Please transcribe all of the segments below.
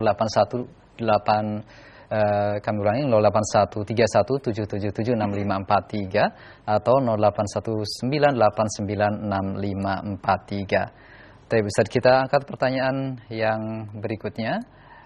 kami ulangi 081317776543 atau 0819896543. Tapi Ustaz, kita angkat pertanyaan yang berikutnya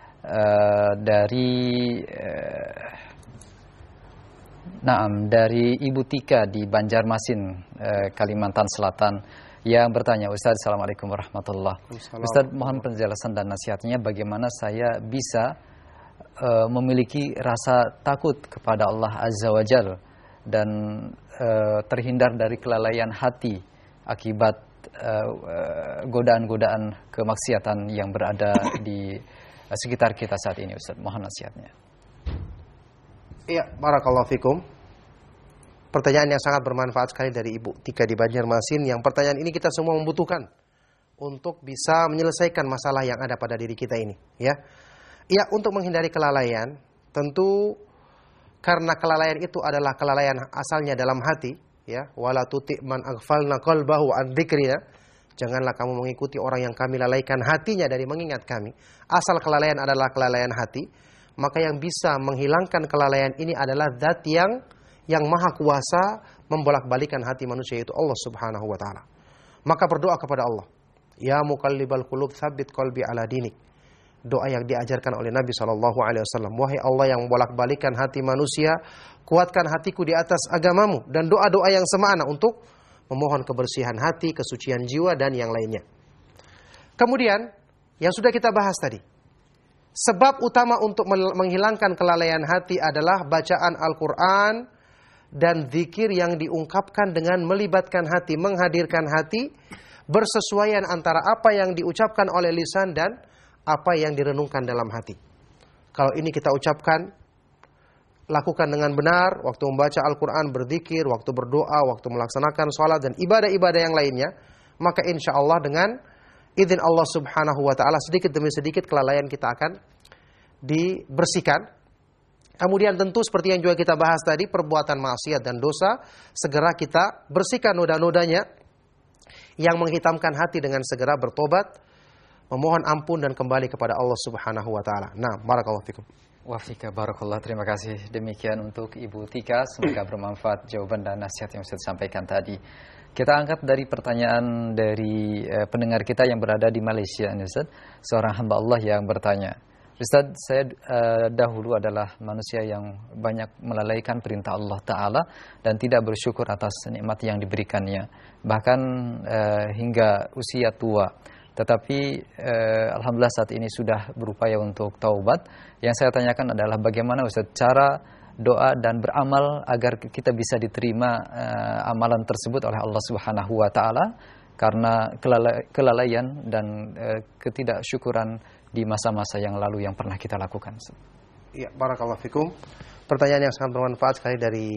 dari Ibu Tika di Banjarmasin, Kalimantan Selatan, yang bertanya, Ustaz, Assalamualaikum warahmatullahi wabarakatuh. Ustaz, mohon penjelasan dan nasihatnya bagaimana saya bisa memiliki rasa takut kepada Allah Azza wa Jalla dan terhindar dari kelalaian hati akibat godaan-godaan kemaksiatan yang berada di sekitar kita saat ini, Ustaz. Mohon nasihatnya. Iya, barakallahu fikum. Pertanyaan yang sangat bermanfaat sekali dari Ibu Tika di Banjarmasin. Yang pertanyaan ini kita semua membutuhkan untuk bisa menyelesaikan masalah yang ada pada diri kita ini, ya. Ya, untuk menghindari kelalaian, tentu karena kelalaian itu adalah kelalaian asalnya dalam hati, ya. Wala tuti' man aghfalna qalbahu an dzikrina. Janganlah kamu mengikuti orang yang kami lalaikan hatinya dari mengingat kami. Asal kelalaian adalah kelalaian hati, maka yang bisa menghilangkan kelalaian ini adalah zat yang maha kuasa membolak-balikan hati manusia, itu Allah Subhanahu wa taala. Maka berdoa kepada Allah. Ya muqallibal qulub tsabbit qalbi ala dinik. Doa yang diajarkan oleh Nabi SAW. Wahai Allah yang bolak-balikan hati manusia, kuatkan hatiku di atas agamamu. Dan doa-doa yang semakna untuk memohon kebersihan hati, kesucian jiwa, dan yang lainnya. Kemudian, yang sudah kita bahas tadi. Sebab utama untuk menghilangkan kelalaian hati adalah bacaan Al-Quran dan zikir yang diungkapkan dengan melibatkan hati, menghadirkan hati, bersesuaian antara apa yang diucapkan oleh lisan dan apa yang direnungkan dalam hati. Kalau ini kita ucapkan, lakukan dengan benar, waktu membaca Al-Quran, berzikir, waktu berdoa, waktu melaksanakan sholat, dan ibadah-ibadah yang lainnya, maka insya Allah dengan izin Allah Subhanahu wa ta'ala, sedikit demi sedikit kelalaian kita akan dibersihkan. Kemudian tentu seperti yang juga kita bahas tadi, perbuatan maksiat dan dosa, segera kita bersihkan noda-nodanya yang menghitamkan hati dengan segera bertobat, memohon ampun dan kembali kepada Allah Subhanahu wa taala. Nah, barakallahu fikum. Wa fika barakallah. Terima kasih demikian untuk Ibu Tika. Semoga bermanfaat jawaban dan nasihat yang sudah disampaikan tadi. Kita angkat dari pertanyaan dari pendengar kita yang berada di Malaysia, Ustaz. Seorang hamba Allah yang bertanya, Ustaz, saya dahulu adalah manusia yang banyak melalaikan perintah Allah Ta'ala dan tidak bersyukur atas nikmat yang diberikannya. Bahkan hingga usia tua. Tetapi alhamdulillah saat ini sudah berupaya untuk taubat. Yang saya tanyakan adalah bagaimana Ustaz cara doa dan beramal agar kita bisa diterima amalan tersebut oleh Allah Subhanahu wa taala karena kelalaian dan ketidaksyukuran di masa-masa yang lalu yang pernah kita lakukan. Ya, barakallahu fikum. Pertanyaan yang sangat bermanfaat sekali dari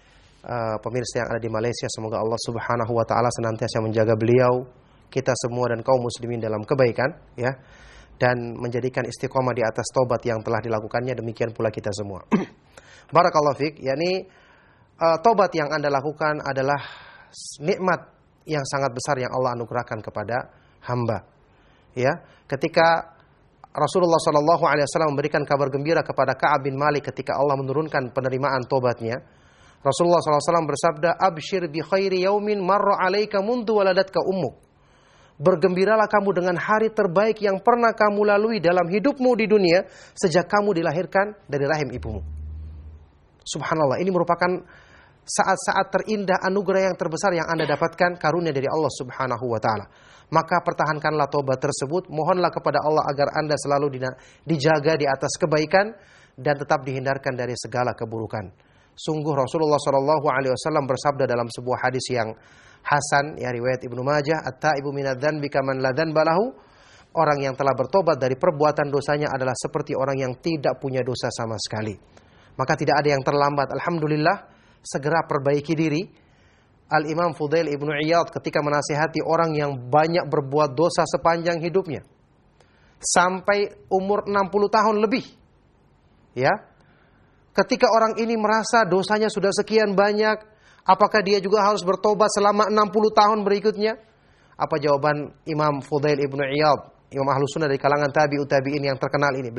pemirsa yang ada di Malaysia. Semoga Allah Subhanahu wa taala senantiasa menjaga beliau, kita semua dan kaum muslimin dalam kebaikan, ya, dan menjadikan istiqomah di atas taubat yang telah dilakukannya, demikian pula kita semua. Barakallahu fiik, yakni taubat yang Anda lakukan adalah nikmat yang sangat besar yang Allah anugerahkan kepada hamba. Ya, ketika Rasulullah SAW memberikan kabar gembira kepada Ka'ab bin Malik ketika Allah menurunkan penerimaan taubatnya, Rasulullah SAW bersabda, "Abshir bi khairi yaumin marra 'alaika mundu waladatka ummuk." Bergembiralah kamu dengan hari terbaik yang pernah kamu lalui dalam hidupmu di dunia sejak kamu dilahirkan dari rahim ibumu. Subhanallah, ini merupakan saat-saat terindah, anugerah yang terbesar yang Anda dapatkan, karunia dari Allah Subhanahu wa taala. Maka pertahankanlah taubat tersebut, mohonlah kepada Allah agar Anda selalu dijaga di atas kebaikan dan tetap dihindarkan dari segala keburukan. Sungguh Rasulullah SAW bersabda dalam sebuah hadis yang hasan, ya, riwayat Ibnu Majah, at-taibu minadz-dzanbi kaman la dzanba lahu. Orang yang telah bertobat dari perbuatan dosanya adalah seperti orang yang tidak punya dosa sama sekali. Maka tidak ada yang terlambat. Alhamdulillah, segera perbaiki diri. Al-Imam Fudail Ibnu Iyad ketika menasihati orang yang banyak berbuat dosa sepanjang hidupnya, sampai umur 60 tahun lebih, ya, ketika orang ini merasa dosanya sudah sekian banyak, apakah dia juga harus bertobat selama 60 tahun berikutnya? Apa jawaban Imam Fudail Ibnu Iyad, Imam Ahlus Sunnah dari kalangan tabi'ut tabi'in yang terkenal ini?